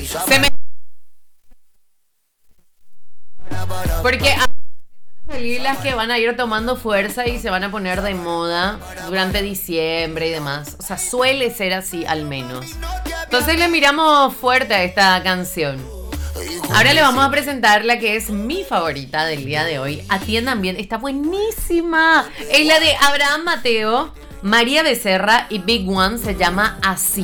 Se me... Porque salir las que van a ir tomando fuerza y se van a poner de moda durante diciembre y demás. O sea, suele ser así al menos. Entonces le miramos fuerte a esta canción. Ahora le vamos a presentar la que es mi favorita del día de hoy. Atiendan bien, está buenísima. Es la de Abraham Mateo, María Becerra y Big One, se llama Así.